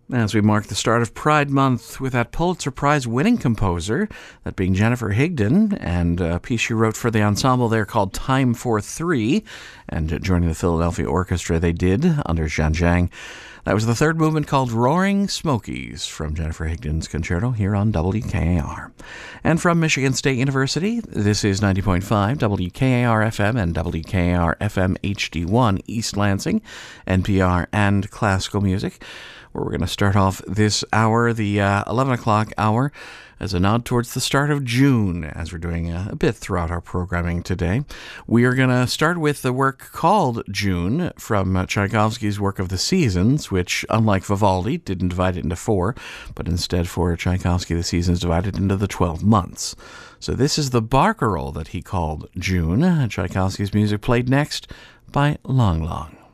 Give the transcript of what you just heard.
As we mark the start of Pride Month with that Pulitzer Prize-winning composer, that being Jennifer Higdon, and a piece she wrote for the ensemble there called Time for Three, and joining the Philadelphia Orchestra they did under Zhang Zhang. That was the third movement called Roaring Smokies from Jennifer Higdon's concerto here on WKAR. And from Michigan State University, this is 90.5 WKAR-FM and WKAR-FM HD1 East Lansing, NPR and classical music, where we're going to start off this hour, the 11 o'clock hour, as a nod towards the start of June, as we're doing a bit throughout our programming today. We are going to start with the work called June from Tchaikovsky's Work of the Seasons, which, unlike Vivaldi, didn't divide it into four, but instead for Tchaikovsky, the seasons divided into the 12 months. So this is the barcarolle that he called June. Tchaikovsky's music played next by Lang Lang.